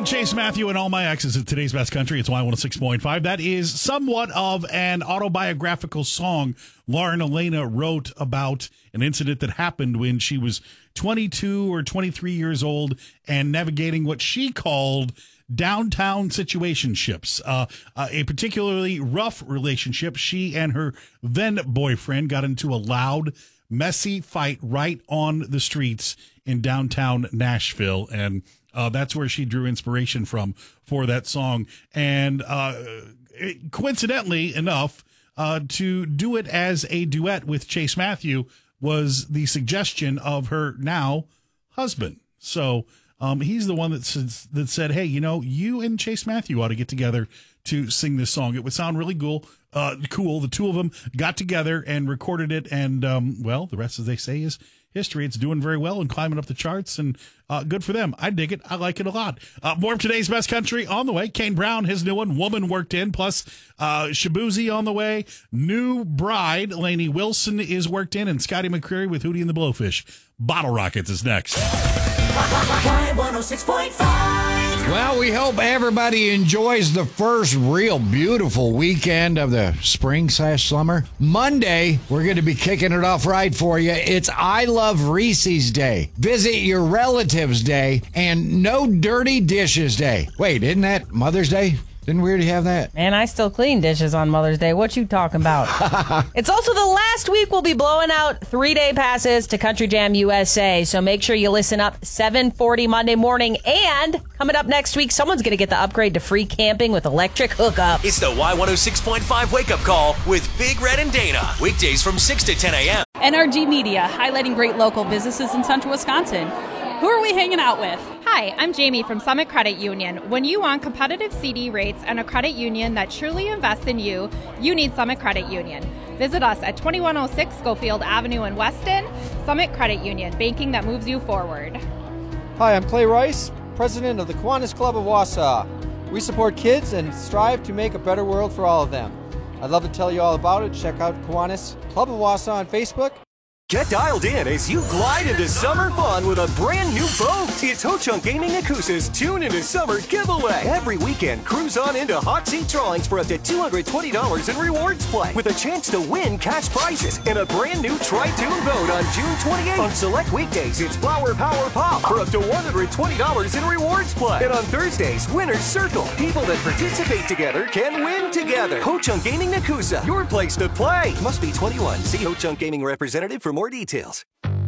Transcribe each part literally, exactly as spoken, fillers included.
And Chase Matthew and All My Exes at today's Best Country. It's Y one oh six point five. That is somewhat of an autobiographical song Lauren Elena wrote about an incident that happened when she was twenty-two or twenty-three years old and navigating what she called downtown situationships, uh, uh, a particularly rough relationship. She and her then boyfriend got into a loud, messy fight right on the streets in downtown Nashville, and uh, that's where she drew inspiration from for that song. And uh, it, coincidentally enough, uh, to do it as a duet with Chase Matthew was the suggestion of her now husband. So um, he's the one that said, that said, hey, you know, you and Chase Matthew ought to get together to sing this song. It would sound really cool. Uh, cool. The two of them got together and recorded it. And, um, well, the rest, as they say, is history. It's doing very well and climbing up the charts, and uh, good for them. I dig it. I like it a lot. Uh, more of today's Best Country on the way. Kane Brown, his new one, Woman, worked in, plus uh, Shabuzi on the way. New bride, Lainey Wilson, is worked in, and Scotty McCreery with Hootie and the Blowfish. Bottle Rockets is next. Y one oh six point five. Well, we hope everybody enjoys the first real beautiful weekend of the spring slash summer. Monday, we're going to be kicking it off right for you. It's I Love Reese's Day, Visit Your Relatives Day, and No Dirty Dishes Day. Wait, isn't that Mother's Day? Didn't we already have that? Man, I still clean dishes on Mother's Day. What you talking about? It's also the last week we'll be blowing out three-day passes to Country Jam U S A, so make sure you listen up seven forty Monday morning. And coming up next week, someone's going to get the upgrade to free camping with electric hookup. It's the Y one oh six point five wake-up call with Big Red and Dana. Weekdays from six to ten a.m. N R G Media, highlighting great local businesses in central Wisconsin. Who are we hanging out with? Hi, I'm Jamie from Summit Credit Union. When you want competitive C D rates and a credit union that truly invests in you, you need Summit Credit Union. Visit us at twenty-one oh six Schofield Avenue in Weston. Summit Credit Union, banking that moves you forward. Hi, I'm Clay Rice, president of the Kiwanis Club of Wausau. We support kids and strive to make a better world for all of them. I'd love to tell you all about it. Check out Kiwanis Club of Wausau on Facebook. Get dialed in as you glide into summer fun with a brand new boat. It's Ho-Chunk Gaming Nakusa's Tune Into Summer giveaway. Every weekend, cruise on into hot seat drawings for up to two hundred twenty dollars in rewards play with a chance to win cash prizes and a brand new Tri-Tune boat on June twenty-eighth. On select weekdays, it's Flower Power Pop for up to one hundred twenty dollars in rewards play. And on Thursdays, Winner's Circle. People that participate together can win together. Ho-Chunk Gaming Nakusa, your place to play. Must be twenty-one. See Ho-Chunk Gaming representative for more details.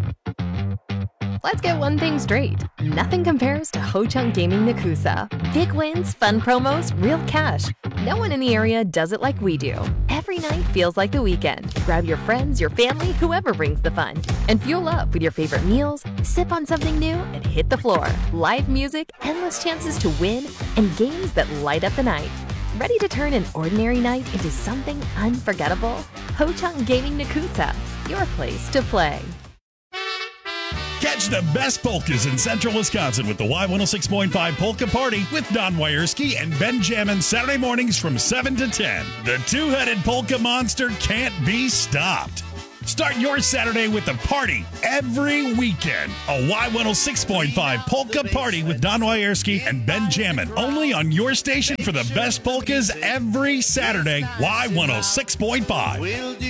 Let's get one thing straight. Nothing compares to Ho-Chunk Gaming Nakusa. Big wins, fun promos, real cash. No one in the area does it like we do. Every night feels like the weekend. Grab your friends, your family, whoever brings the fun. And fuel up with your favorite meals, sip on something new, and hit the floor. Live music, endless chances to win, and games that light up the night. Ready to turn an ordinary night into something unforgettable? Ho-Chunk Gaming Nakusa, your place to play. Catch the best polkas in central Wisconsin with the Y one oh six point five Polka Party with Don Wierski and Ben Jammin Saturday mornings from seven to ten. The two-headed polka monster can't be stopped. Start your Saturday with the party every weekend. A Y one oh six point five Polka Party with Don Wierski and Ben Jammin. Only on your station for the best polkas every Saturday. Y one oh six point five.